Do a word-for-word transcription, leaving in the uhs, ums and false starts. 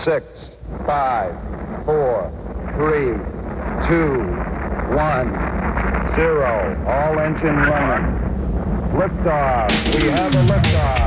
Six, five, four, three, two, one, zero. All engine running. Liftoff. We have a liftoff.